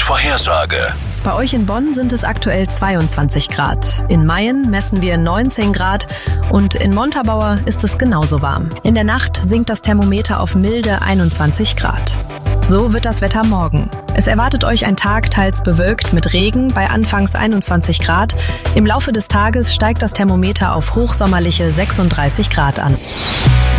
Wettervorhersage. Bei euch in Bonn sind es aktuell 22 Grad. In Mayen messen wir 19 Grad und in Montabaur ist es genauso warm. In der Nacht sinkt das Thermometer auf milde 21 Grad. So wird das Wetter morgen. Es erwartet euch ein Tag teils bewölkt mit Regen bei anfangs 21 Grad. Im Laufe des Tages steigt das Thermometer auf hochsommerliche 36 Grad an.